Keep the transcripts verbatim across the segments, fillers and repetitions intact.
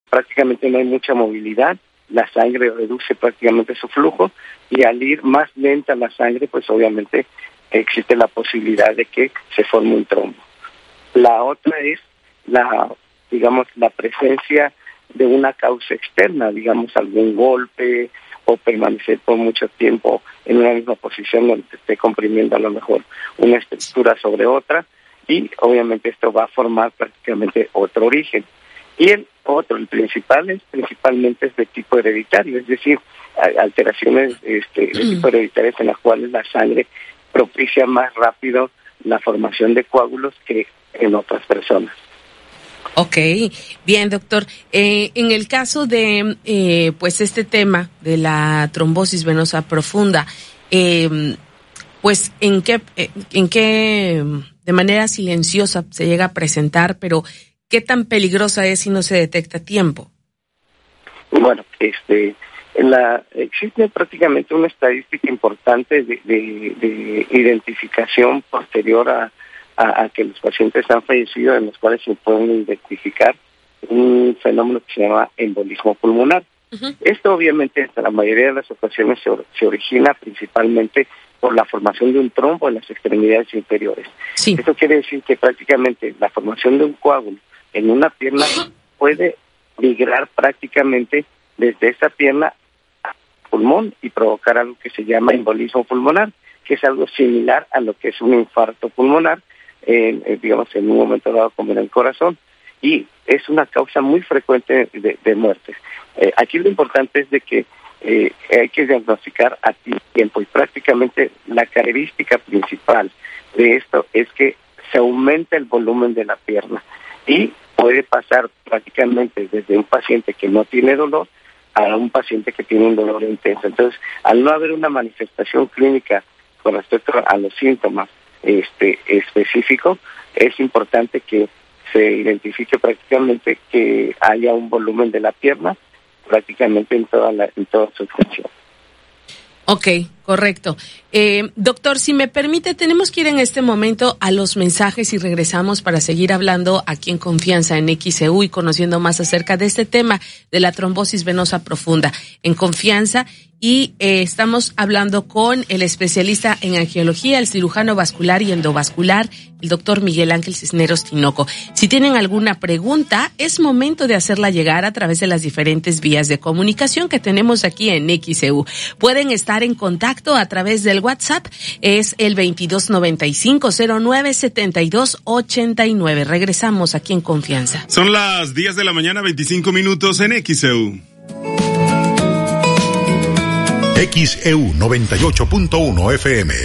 prácticamente no hay mucha movilidad, la sangre reduce prácticamente su flujo y al ir más lenta la sangre, pues obviamente existe la posibilidad de que se forme un trombo. La otra es la, digamos, la presencia de una causa externa, digamos algún golpe o permanecer por mucho tiempo en una misma posición donde esté comprimiendo a lo mejor una estructura sobre otra y obviamente esto va a formar prácticamente otro origen. Y el otro, el principal, es principalmente es de tipo hereditario, es decir, alteraciones este, de tipo hereditarias en las cuales la sangre propicia más rápido la formación de coágulos que en otras personas. Ok, bien, doctor. Eh, en el caso de eh, pues este tema de la trombosis venosa profunda, eh, pues en qué, en qué de manera silenciosa se llega a presentar, pero ¿qué tan peligrosa es si no se detecta a tiempo? Bueno, este, en la, existe prácticamente una estadística importante de, de, de identificación posterior a, a, a que los pacientes han fallecido, en los cuales se pueden identificar un fenómeno que se llama embolismo pulmonar. Uh-huh. Esto obviamente en la mayoría de las ocasiones se, se origina principalmente por la formación de un trombo en las extremidades inferiores. Sí. Esto quiere decir que prácticamente la formación de un coágulo en una pierna puede migrar prácticamente desde esa pierna al pulmón y provocar algo que se llama embolismo pulmonar, que es algo similar a lo que es un infarto pulmonar, eh, eh, digamos en un momento dado como en el corazón, y es una causa muy frecuente de, de muertes. Eh, aquí lo importante es de que eh, hay que diagnosticar a tiempo y prácticamente la característica principal de esto es que se aumenta el volumen de la pierna y puede pasar prácticamente desde un paciente que no tiene dolor a un paciente que tiene un dolor intenso. Entonces, al no haber una manifestación clínica con respecto a los síntomas este, específicos, es importante que se identifique prácticamente que haya un volumen de la pierna prácticamente en toda la en toda su extensión. Ok, correcto. Eh, doctor, si me permite, tenemos que ir en este momento a los mensajes y regresamos para seguir hablando aquí en Confianza en X E U y conociendo más acerca de este tema de la trombosis venosa profunda en Confianza. Y eh, estamos hablando con el especialista en angiología, el cirujano vascular y endovascular, el doctor Miguel Ángel Cisneros Tinoco. Si tienen alguna pregunta, es momento de hacerla llegar a través de las diferentes vías de comunicación que tenemos aquí en X E U. Pueden estar en contacto a través del WhatsApp, es el veintidós noventa y cinco cero nueve setenta y dos ochenta y nueve. Regresamos aquí en Confianza. Son las diez de la mañana, veinticinco minutos en X E U. X E U noventa y ocho punto uno F M.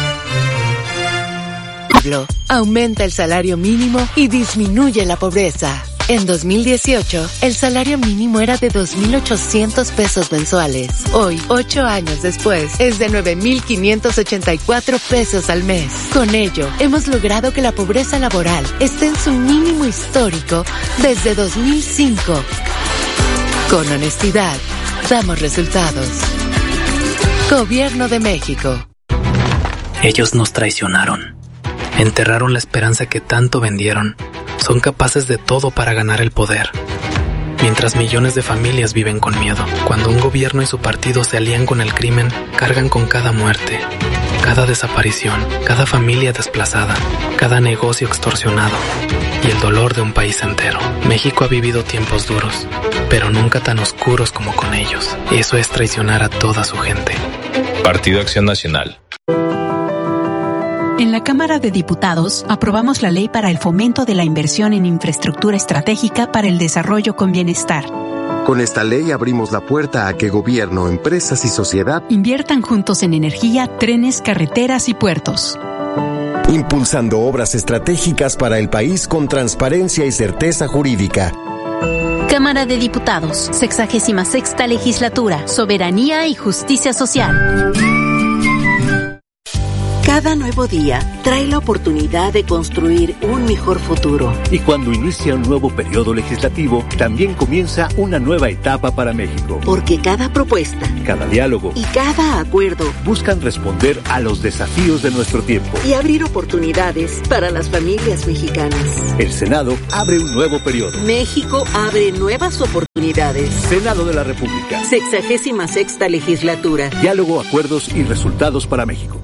Aumenta el salario mínimo y disminuye la pobreza. En dos mil dieciocho, el salario mínimo era de dos mil ochocientos pesos mensuales. Hoy, ocho años después, es de nueve mil quinientos ochenta y cuatro pesos al mes. Con ello, hemos logrado que la pobreza laboral esté en su mínimo histórico desde dos mil cinco. Con honestidad, damos resultados. Gobierno de México. Ellos nos traicionaron. Enterraron la esperanza que tanto vendieron. Son capaces de todo para ganar el poder. Mientras millones de familias viven con miedo. Cuando un gobierno y su partido se alían con el crimen, cargan con cada muerte, cada desaparición, cada familia desplazada, cada negocio extorsionado y el dolor de un país entero. México ha vivido tiempos duros, pero nunca tan oscuros como con ellos. Eso es traicionar a toda su gente. Partido Acción Nacional. En la Cámara de Diputados aprobamos la ley para el fomento de la inversión en infraestructura estratégica para el desarrollo con bienestar. Con esta ley abrimos la puerta a que gobierno, empresas y sociedad inviertan juntos en energía, trenes, carreteras y puertos. Impulsando obras estratégicas para el país con transparencia y certeza jurídica. Cámara de Diputados, sexagésima sexta legislatura, soberanía y justicia social. Cada nuevo día trae la oportunidad de construir un mejor futuro. Y cuando inicia un nuevo periodo legislativo, también comienza una nueva etapa para México. Porque cada propuesta, cada diálogo y cada acuerdo buscan responder a los desafíos de nuestro tiempo y abrir oportunidades para las familias mexicanas. El Senado abre un nuevo periodo. México abre nuevas oportunidades. Senado de la República. Sexagésima sexta legislatura. Diálogo, acuerdos y resultados para México.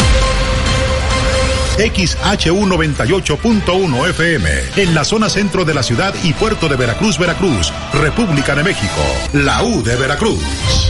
X H U noventa y ocho punto uno F M, en la zona centro de la ciudad y puerto de Veracruz, Veracruz, República de México, la U de Veracruz.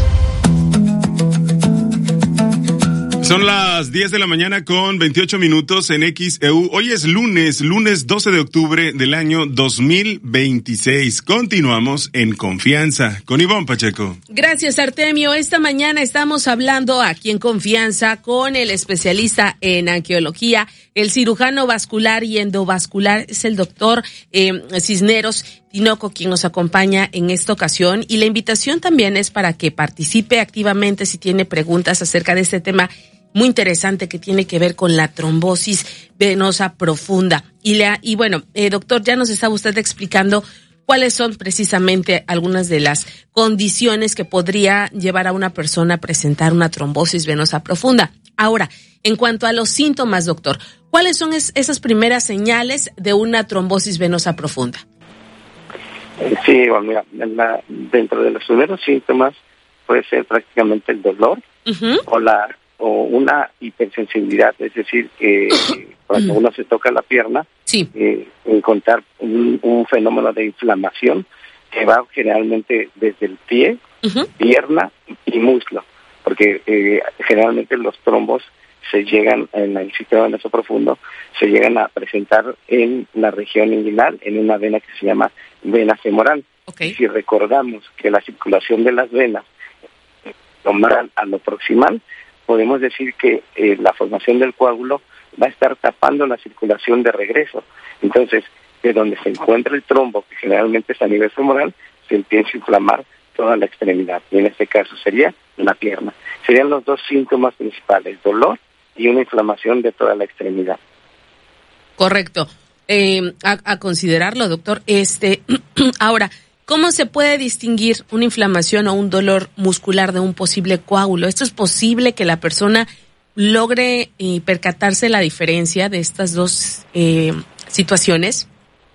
Son las diez de la mañana con veintiocho minutos en X E U. Hoy es lunes, lunes doce de octubre del año dos mil veintiséis. Continuamos en Confianza con Ivonne Pacheco. Gracias, Artemio. Esta mañana estamos hablando aquí en Confianza con el especialista en angiología, el cirujano vascular y endovascular, es el doctor eh, Cisneros Tinoco, quien nos acompaña en esta ocasión. Y la invitación también es para que participe activamente si tiene preguntas acerca de este tema muy interesante que tiene que ver con la trombosis venosa profunda. Y, la, y bueno, eh, doctor, ya nos estaba usted explicando cuáles son precisamente algunas de las condiciones que podría llevar a una persona a presentar una trombosis venosa profunda. Ahora, en cuanto a los síntomas, doctor, ¿cuáles son es, esas primeras señales de una trombosis venosa profunda? Sí, bueno, mira, en la, dentro de los primeros síntomas puede ser prácticamente el dolor uh-huh. o la o una hipersensibilidad, es decir, que cuando uno se toca la pierna, sí. eh, encontrar un, un fenómeno de inflamación que va generalmente desde el pie, uh-huh. pierna y muslo, porque eh, generalmente los trombos se llegan en el sistema venoso profundo, se llegan a presentar en la región inguinal, en una vena que se llama vena femoral. Okay. Y si recordamos que la circulación de las venas tomarán a lo proximal, podemos decir que eh, la formación del coágulo va a estar tapando la circulación de regreso. Entonces, de donde se encuentra el trombo, que generalmente es a nivel femoral, se empieza a inflamar toda la extremidad. Y en este caso sería la pierna. Serían los dos síntomas principales, dolor y una inflamación de toda la extremidad. Correcto. Eh, a, a considerarlo, doctor. Este, ahora, ¿cómo se puede distinguir una inflamación o un dolor muscular de un posible coágulo? ¿Esto es posible que la persona logre eh, percatarse la diferencia de estas dos eh, situaciones?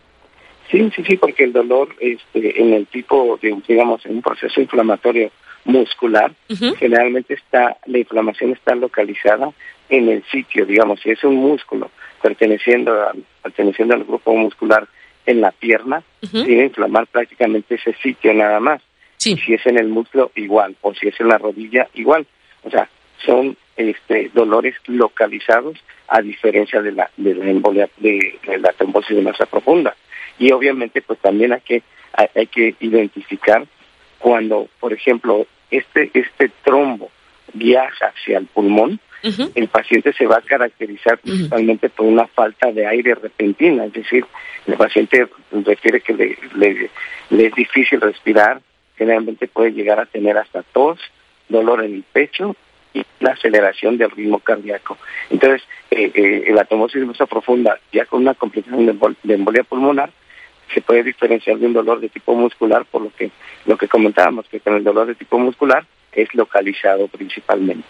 Sí, sí, sí, porque el dolor este, en el tipo de, digamos, en un proceso inflamatorio muscular, uh-huh. generalmente está, la inflamación está localizada en el sitio, digamos, si es un músculo perteneciendo a, perteneciendo al grupo muscular en la pierna, uh-huh. tiene que inflamar prácticamente ese sitio nada más. Sí. Si es en el muslo, igual, o si es en la rodilla, igual. O sea, son este dolores localizados a diferencia de la de la embolia, de, de la trombosis venosa profunda. Y obviamente, pues también hay que hay, hay que identificar cuando, por ejemplo, este este trombo viaja hacia el pulmón, uh-huh. el paciente se va a caracterizar principalmente uh-huh. por una falta de aire repentina, es decir, el paciente refiere que le, le, le es difícil respirar, generalmente puede llegar a tener hasta tos, dolor en el pecho y la aceleración del ritmo cardíaco. Entonces, eh, eh, la trombosis venosa profunda, ya con una complicación de, embol- de embolia pulmonar, se puede diferenciar de un dolor de tipo muscular, por lo que lo que comentábamos, que con el dolor de tipo muscular es localizado principalmente.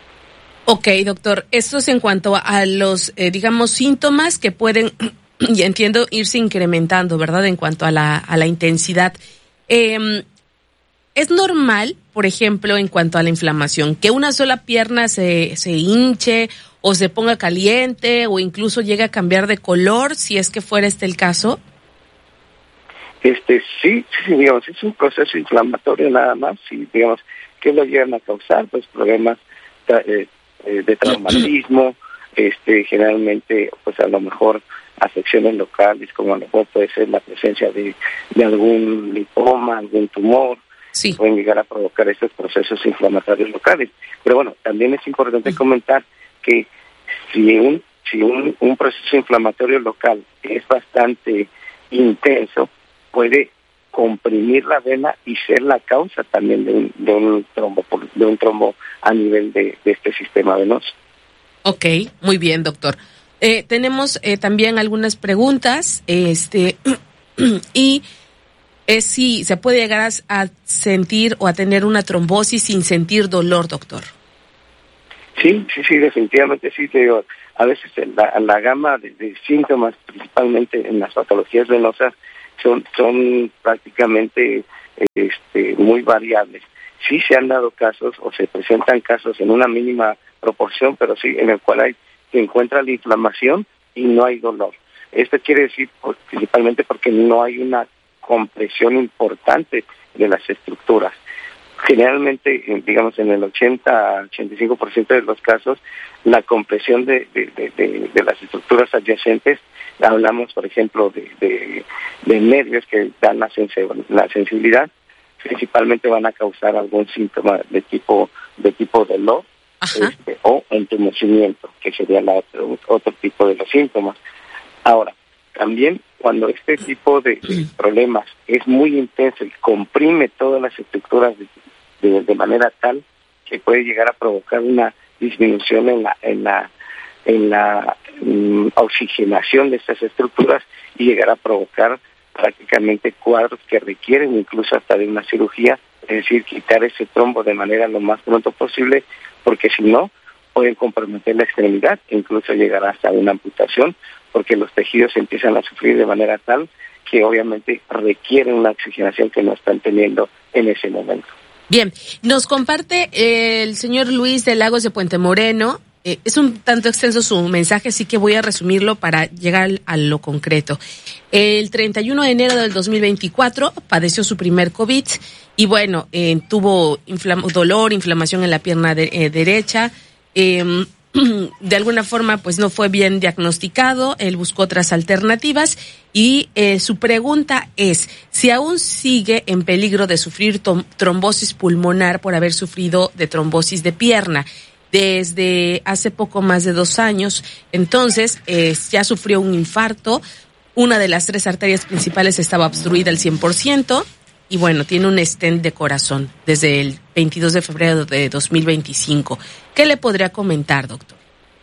Ok, doctor, esto es en cuanto a los, eh, digamos, síntomas que pueden, y entiendo, irse incrementando, ¿verdad?, en cuanto a la, a la intensidad. Eh, ¿Es normal, por ejemplo, en cuanto a la inflamación, que una sola pierna se, se hinche o se ponga caliente o incluso llegue a cambiar de color, si es que fuera este el caso? Este sí, sí, digamos, es un proceso inflamatorio nada más, y digamos, ¿qué lo llegan a causar? Pues problemas eh, de traumatismo, este generalmente, pues a lo mejor afecciones locales, como a lo mejor puede ser la presencia de, de algún linfoma, algún tumor, sí. pueden llegar a provocar estos procesos inflamatorios locales. Pero bueno, también es importante comentar que si un si un, un proceso inflamatorio local es bastante intenso, puede comprimir la vena y ser la causa también de un, de un trombo de un trombo a nivel de, de este sistema venoso. Ok, muy bien, doctor. Eh, tenemos eh, también algunas preguntas, este, y es si se puede llegar a, a sentir o a tener una trombosis sin sentir dolor, doctor. Sí, sí, sí, definitivamente sí. Te digo, a veces la, la gama de, de síntomas, principalmente en las patologías venosas, son, son prácticamente este, muy variables. Sí se han dado casos o se presentan casos en una mínima proporción, pero sí en el cual hay, se encuentra la inflamación y no hay dolor. Esto quiere decir por, principalmente porque no hay una compresión importante de las estructuras. Generalmente, digamos, en el ochenta a ochenta y cinco por ciento de los casos, la compresión de, de, de, de, de las estructuras adyacentes, hablamos, por ejemplo, de, de, de nervios que dan la, sensibilidad, la sensibilidad, principalmente van a causar algún síntoma de tipo de tipo dolor este, o entumecimiento, que sería la otro, otro tipo de los síntomas. Ahora, también cuando este tipo de, de problemas es muy intenso y comprime todas las estructuras de, de, de manera tal que puede llegar a provocar una disminución en la en la en la um, oxigenación de estas estructuras y llegar a provocar prácticamente cuadros que requieren incluso hasta de una cirugía, es decir, quitar ese trombo de manera lo más pronto posible, porque si no pueden comprometer la extremidad e incluso llegar hasta una amputación, porque los tejidos empiezan a sufrir de manera tal que obviamente requieren una oxigenación que no están teniendo en ese momento. Bien, nos comparte eh, el señor Luis de Lagos de Puente Moreno. Eh, es un tanto extenso su mensaje, así que voy a resumirlo para llegar a lo concreto. El treinta y uno de enero del dos mil veinticuatro padeció su primer COVID y bueno, eh, tuvo inflam- dolor, inflamación en la pierna de- eh, derecha. Eh, de alguna forma pues no fue bien diagnosticado, él buscó otras alternativas y eh, su pregunta es si aún sigue en peligro de sufrir tom- trombosis pulmonar por haber sufrido de trombosis de pierna desde hace poco más de dos años. Entonces eh, ya sufrió un infarto, una de las tres arterias principales estaba obstruida al cien por ciento y bueno, tiene un stent de corazón desde el veintidós de febrero de dos mil veinticinco. ¿Qué le podría comentar, doctor?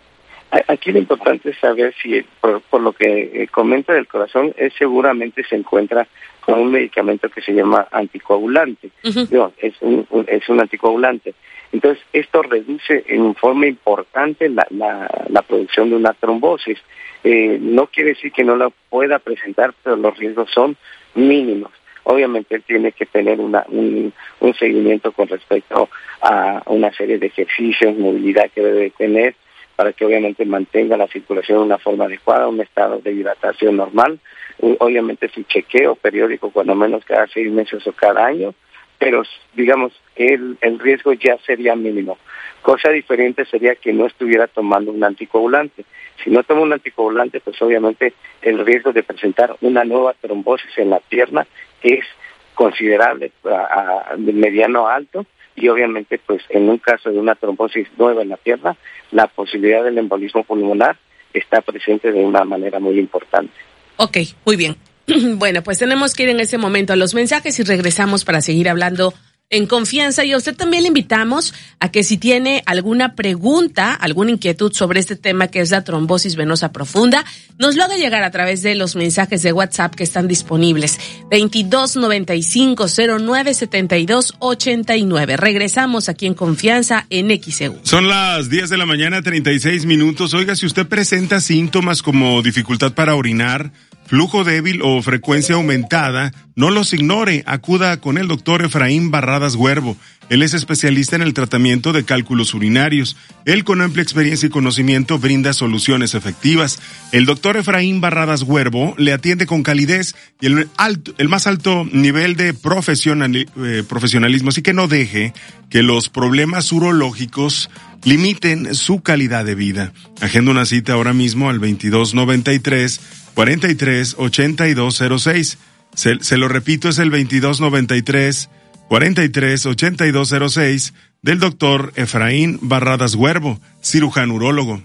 Aquí lo importante es saber si, por, por lo que comenta del corazón, él seguramente se encuentra con un medicamento que se llama anticoagulante. Uh-huh. No, es un, un, es un anticoagulante. Entonces, esto reduce en forma importante la, la, la producción de una trombosis. Eh, no quiere decir que no la pueda presentar, pero los riesgos son mínimos. Obviamente él tiene que tener una, un, un seguimiento con respecto a una serie de ejercicios, movilidad que debe tener para que obviamente mantenga la circulación de una forma adecuada, un estado de hidratación normal, obviamente su chequeo periódico cuando menos cada seis meses o cada año, pero digamos el, el riesgo ya sería mínimo. Cosa diferente sería que no estuviera tomando un anticoagulante. Si no toma un anticoagulante, pues obviamente el riesgo de presentar una nueva trombosis en la pierna es considerable, a, a, de mediano a alto, y obviamente pues en un caso de una trombosis nueva en la pierna, la posibilidad del embolismo pulmonar está presente de una manera muy importante. Ok, muy bien. Bueno, pues tenemos que ir en ese momento a los mensajes y regresamos para seguir hablando en confianza. Y a usted también le invitamos a que si tiene alguna pregunta, alguna inquietud sobre este tema que es la trombosis venosa profunda, nos lo haga llegar a través de los mensajes de WhatsApp que están disponibles. veintidós noventa y cinco cero nueve setenta y dos ochenta y nueve. Regresamos aquí en Confianza en X E U. Son las diez de la mañana, treinta y seis minutos. Oiga, si usted presenta síntomas como dificultad para orinar, flujo débil o frecuencia aumentada, no los ignore. Acuda con el doctor Efraín Barradas Huervo. Él es especialista en el tratamiento de cálculos urinarios. Él, con amplia experiencia y conocimiento, brinda soluciones efectivas. El doctor Efraín Barradas Huervo le atiende con calidez y el, alto, el más alto nivel de profesional, eh, profesionalismo. Así que no deje que los problemas urológicos limiten su calidad de vida. Agenda una cita ahora mismo al veintidós noventa y tres cuarenta y tres ochenta y dos cero seis. Se, se lo repito, es el veintidós noventa y tres cuarenta y tres ochenta y dos cero seis del doctor Efraín Barradas Huervo, cirujano urólogo.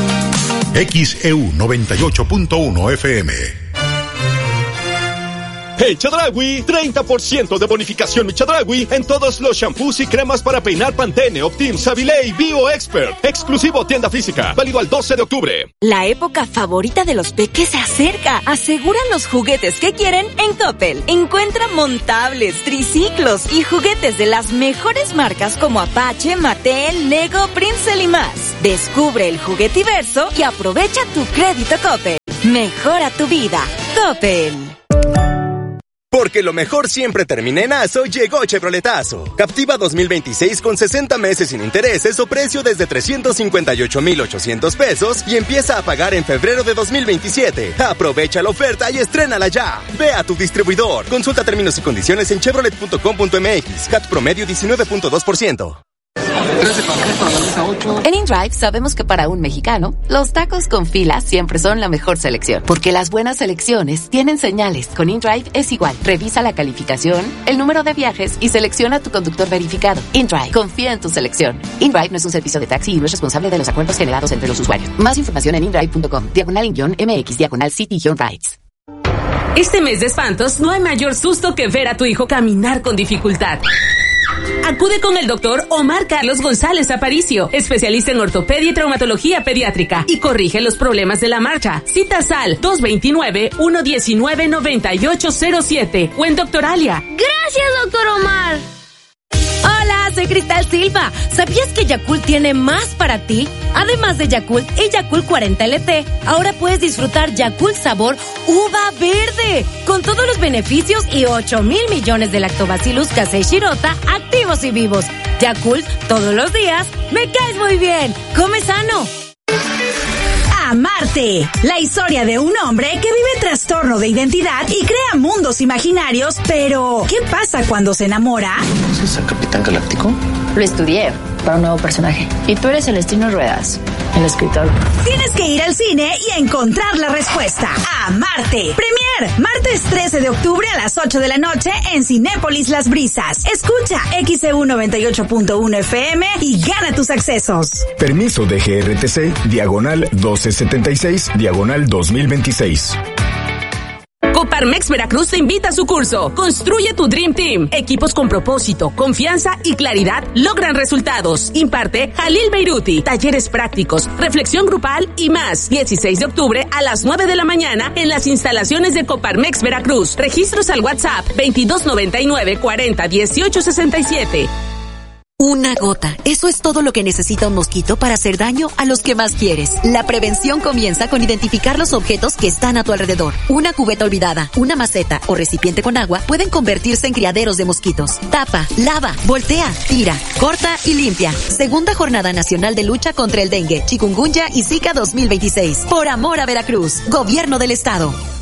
X E U noventa y ocho punto uno F M. En Chedraui, treinta por ciento de bonificación mi Chedraui en todos los shampoos y cremas para peinar Pantene, Optim, Savile y Bio Expert. Exclusivo tienda física, válido al doce de octubre. La época favorita de los peques se acerca. Aseguran los juguetes que quieren en Coppel. Encuentra montables, triciclos y juguetes de las mejores marcas como Apache, Mattel, Lego, Princeton y más. Descubre el juguetiverso y aprovecha tu crédito Coppel. Mejora tu vida. Coppel. Porque lo mejor siempre termina en Aso, llegó Chevroletazo. Captiva dos mil veintiséis con sesenta meses sin intereses o precio desde trescientos cincuenta y ocho mil ochocientos pesos y empieza a pagar en febrero de dos mil veintisiete. Aprovecha la oferta y estrénala ya. Ve a tu distribuidor. Consulta términos y condiciones en chevrolet punto com punto m x. C A T promedio diecinueve punto dos por ciento. En InDrive sabemos que para un mexicano, los tacos con fila siempre son la mejor selección. Porque las buenas selecciones tienen señales. Con InDrive es igual. Revisa la calificación, el número de viajes y selecciona tu conductor verificado. InDrive. Confía en tu selección. InDrive no es un servicio de taxi y no es responsable de los acuerdos generados entre los usuarios. Más información en indrive punto com. Diagonal in mx, diagonal city-rides. Este mes de espantos no hay mayor susto que ver a tu hijo caminar con dificultad. Acude con el doctor Omar Carlos González Aparicio, especialista en ortopedia y traumatología pediátrica, y corrige los problemas de la marcha. Citas al dos dos nueve, uno uno nueve, nueve ocho cero siete o en Doctoralia. Gracias, doctor Omar. Hola, soy Cristal Silva. ¿Sabías que Yakult tiene más para ti? Además de Yakult y Yakult cuarenta L T, ahora puedes disfrutar Yakult sabor uva verde, con todos los beneficios y ocho mil millones de lactobacillus casei shirota activos y vivos. Yakult, todos los días, me caes muy bien. Come sano. Amarte, la historia de un hombre que vive trastorno de identidad y crea mundos imaginarios, pero ¿qué pasa cuando se enamora? ¿Conoces al Capitán Galáctico? Lo estudié para un nuevo personaje. Y tú eres Celestino Ruedas, el escritor. Tienes que ir al cine y encontrar la respuesta. Amarte. Premier, martes trece de octubre a las ocho de la noche en Cinépolis Las Brisas. Escucha X E U noventa y ocho punto uno F M y gana tus accesos. Permiso de G R T C, diagonal doce setenta y seis, diagonal dos mil veintiséis. Coparmex Veracruz te invita a su curso Construye tu Dream Team. Equipos con propósito, confianza y claridad logran resultados. Imparte Jalil Beiruti. Talleres prácticos, reflexión grupal y más. dieciséis de octubre a las nueve de la mañana en las instalaciones de Coparmex Veracruz. Registros al WhatsApp veintidós noventa y nueve, cuarenta, dieciocho sesenta y siete. Una gota. Eso es todo lo que necesita un mosquito para hacer daño a los que más quieres. La prevención comienza con identificar los objetos que están a tu alrededor. Una cubeta olvidada, una maceta o recipiente con agua pueden convertirse en criaderos de mosquitos. Tapa, lava, voltea, tira, corta y limpia. Segunda Jornada Nacional de Lucha contra el Dengue, Chikungunya y Zika dos mil veintiséis. Por amor a Veracruz. Gobierno del Estado.